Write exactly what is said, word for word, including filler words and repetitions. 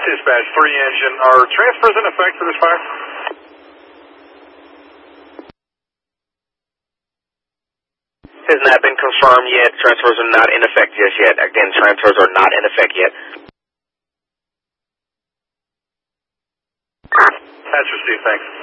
Dispatch, three engine. Are transfers in effect for this fire? Has not been confirmed yet. Transfers are not in effect just yet. Again, transfers are not in effect yet. That's received, thanks.